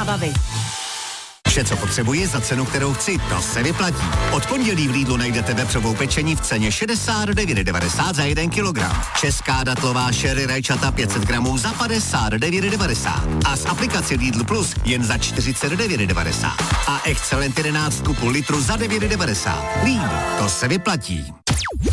zábavy. Vše, co potřebuji za cenu, kterou chci, to se vyplatí. Od pondělí v Lidlu najdete vepřovou pečení v ceně 69,90 za 1 kilogram. Česká datlová sherry rajčata 500 gramů za 59,90. A z aplikace Lidl Plus jen za 49,90. A Excelent 11 půl litru za 9,90. Lidl, to se vyplatí.